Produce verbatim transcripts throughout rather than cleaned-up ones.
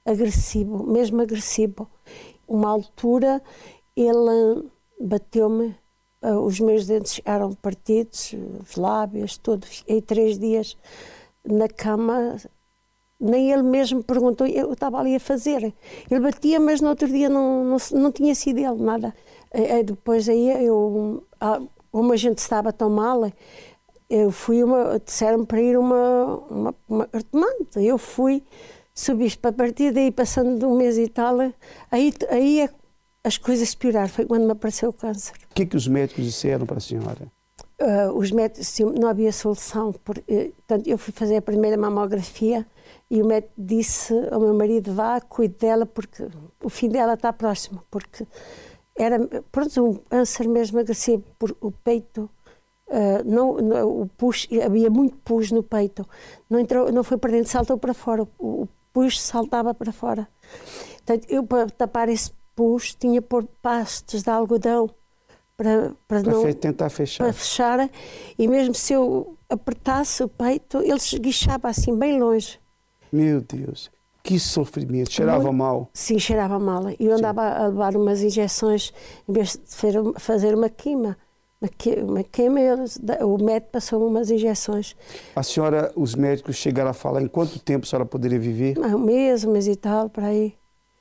agressivo, mesmo agressivo. Uma altura ele bateu-me, os meus dentes ficaram partidos, os lábios, tudo. Fiquei três dias na cama, nem ele mesmo perguntou, eu estava ali a fazer. Ele batia, mas no outro dia não, não, não tinha sido ele, nada. Depois aí eu, como a gente estava tão mal, eu fui uma, disseram-me para ir uma, uma, uma artemante. Eu fui, subi para a partir daí, passando de um mês e tal, aí, aí é, as coisas pioraram, foi quando me apareceu o câncer. O que, que os médicos disseram para a senhora? Uh, os médicos, não havia solução. Por, uh, portanto, eu fui fazer a primeira mamografia e o médico disse ao meu marido, vá, cuide dela, porque o fim dela está próximo, porque era, pronto, um câncer mesmo agressivo, por o peito, uh, não, não, o pus, havia muito pus no peito, não, entrou, não foi para dentro, saltou para fora, o, o pus saltava para fora. Portanto, eu para tapar esse pus tinha pôr pastas de algodão para, para, para não, fe tentar fechar. Para fechar, e mesmo se eu apertasse o peito, ele se esguichava assim, bem longe. Meu Deus, que sofrimento, cheirava Muito, mal. Sim, cheirava mal. E eu andava Sim. a levar umas injeções, em vez de fazer uma quima, uma quima, o médico passou umas injeções. A senhora, os médicos chegaram a falar em quanto tempo a senhora poderia viver? Um mês, um mês e tal, para aí.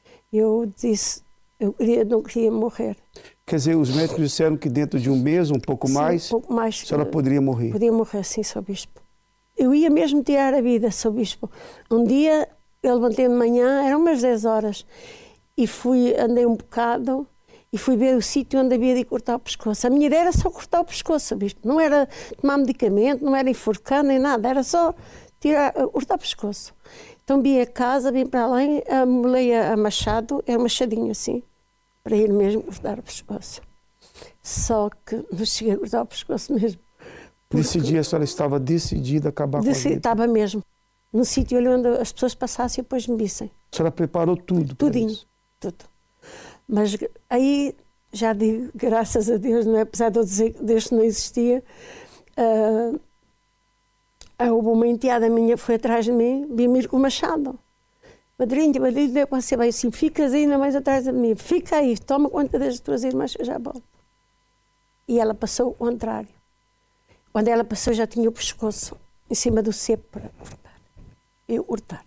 Eu disse, eu queria, não queria morrer. Quer dizer, os médicos disseram que dentro de um mês, um pouco sim, mais, um pouco mais, a senhora poderia morrer? Podia morrer, sim, Sr. Bispo. Eu ia mesmo tirar a vida, Sr. Bispo. Um dia, eu levantei de manhã, eram umas dez horas, e fui, andei um bocado, e fui ver o sítio onde havia de cortar o pescoço. A minha ideia era só cortar o pescoço, Sr. Bispo. Não era tomar medicamento, não era enforcar, nem nada, era só tirar, cortar o pescoço. Então vim a casa, vim para além, amolei a machado, era um machadinho assim, para ir mesmo cortar o pescoço. Só que não cheguei a cortar o pescoço mesmo. Nesse dia a senhora estava decidida a acabar com a vida? Estava mesmo. No sítio ali onde as pessoas passassem e depois me vissem. A senhora preparou tudo para Tudinho, isso? Tudo. Mas aí, já digo, graças a Deus, não é? Apesar de eu dizer que Deus não existia, uh, houve uma enteada minha que foi atrás de mim, vi-me ir com o machado. Madrinha, madrinha, você vai assim, ficas ainda mais atrás de mim, fica aí, toma conta das tuas irmãs que eu já volto. E ela passou o contrário. Quando ela passou, já tinha o pescoço em cima do cepo para cortar. Eu cortar.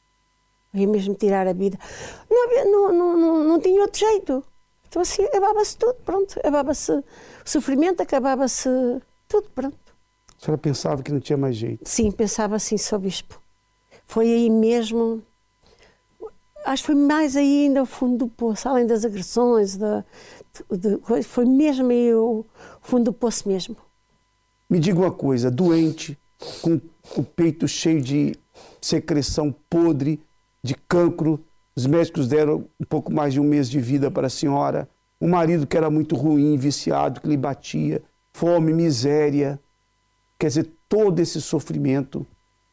Eu ia mesmo tirar a vida. Não, havia, não, não, não, não tinha outro jeito. Então assim, acabava-se tudo, pronto. Acabava-se o sofrimento, acabava-se tudo, pronto. A senhora pensava que não tinha mais jeito? Sim, pensava assim, Sr. Bispo. Foi aí mesmo... Acho que foi mais aí ainda ao fundo do poço, além das agressões, da, de, de, foi mesmo aí o fundo do poço mesmo. Me diga uma coisa, doente, com o peito cheio de secreção podre, de cancro, os médicos deram um pouco mais de um mês de vida para a senhora, um marido que era muito ruim, viciado, que lhe batia, fome, miséria, quer dizer, todo esse sofrimento.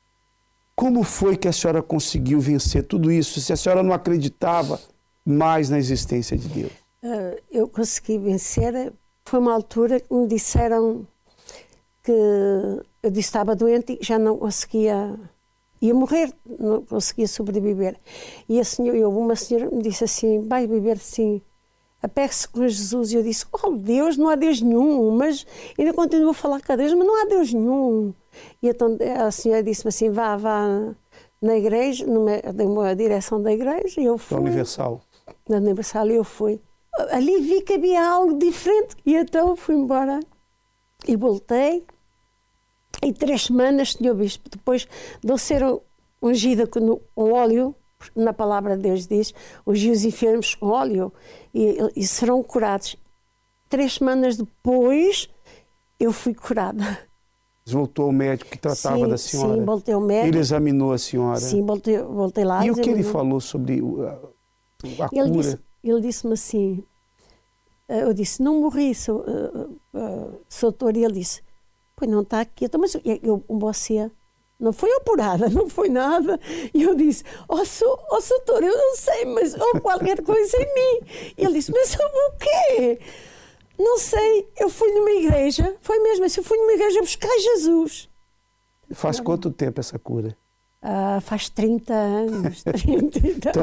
Como foi que a senhora conseguiu vencer tudo isso, se a senhora não acreditava mais na existência de Deus? Uh, eu consegui vencer, foi uma altura que me disseram que eu disse que estava doente e já não conseguia, ia morrer, não conseguia sobreviver. E a senhora, eu, uma senhora me disse assim, vai viver assim, apegue-se com Jesus. E eu disse, oh Deus, não há Deus nenhum, mas ainda continuo a falar com Deus, mas não há Deus nenhum. E então a senhora disse-me assim, vá, vá na igreja, numa direção da igreja, e eu fui. Da Universal. Na Universal, e eu fui. Ali vi que havia algo diferente, e então fui embora e voltei. E três semanas, senhor Bispo, depois de eu ser ungida com óleo, na palavra de Deus diz, ungi os enfermos com óleo e, e serão curados. Três semanas depois, eu fui curada. Voltou ao médico que tratava sim, da senhora? Sim, voltei ao médico. Ele examinou a senhora? Sim, voltei, voltei lá. E o que ele falou sobre a, a ele cura? Disse, ele disse-me assim, eu disse, não morri, sou, uh, uh, sou doutor, e ele disse, pois não está aqui, então, mas eu, você não foi operada, não foi nada. E eu disse, ó, sou, oh, doutor, eu não sei, mas ou qualquer coisa em mim. E ele disse, mas sobre o quê? Não sei, eu fui numa igreja, foi mesmo assim, eu fui numa igreja buscar Jesus. Faz quanto tempo essa cura? Ah, faz trinta anos. trinta, trinta.